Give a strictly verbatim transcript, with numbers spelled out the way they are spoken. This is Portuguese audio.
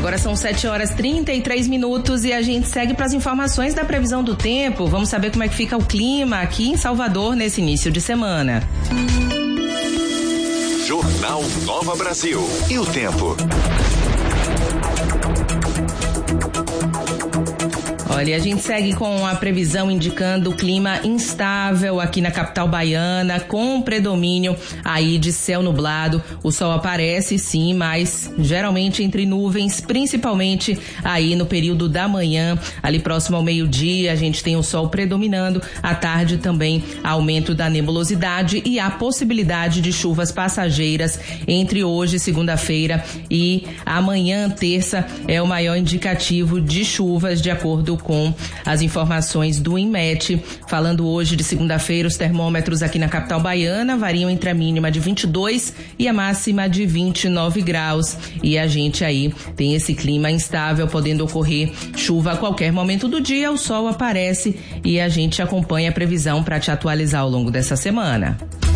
Agora são sete horas e trinta e três minutos e a gente segue para as informações da previsão do tempo. Vamos saber como é que fica o clima aqui em Salvador nesse início de semana. Jornal Nova Brasil. E o tempo? Olha, a gente segue com a previsão indicando o clima instável aqui na capital baiana, com predomínio aí de céu nublado. O sol aparece sim, mas geralmente entre nuvens, principalmente aí no período da manhã, ali próximo ao meio-dia, a gente tem o sol predominando. À tarde também aumento da nebulosidade e a possibilidade de chuvas passageiras entre hoje, segunda-feira, e amanhã, terça, é o maior indicativo de chuvas, de acordo com as informações do INMET. Falando hoje de segunda-feira, os termômetros aqui na capital baiana variam entre a mínima de vinte e dois e a máxima de vinte e nove graus. E a gente aí tem esse clima instável, podendo ocorrer chuva a qualquer momento do dia. O sol aparece e a gente acompanha a previsão para te atualizar ao longo dessa semana.